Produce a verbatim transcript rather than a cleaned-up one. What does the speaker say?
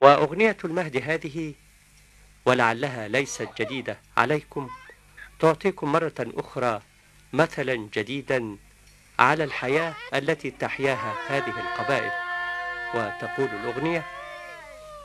وأغنية المهد هذه ولعلها ليست جديدة عليكم تعطيكم مرة أخرى مثلا جديدا على الحياة التي تحياها هذه القبائل. وتقول الأغنية: